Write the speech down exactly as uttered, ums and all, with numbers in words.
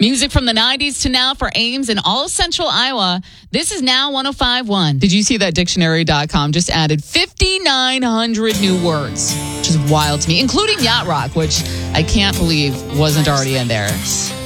Music from the nineties to now for Ames and all central Iowa. This is Now one oh five point one. Did you see that dictionary dot com just added fifty-nine hundred new words, which is wild to me, including yacht rock, which I can't believe wasn't already in there.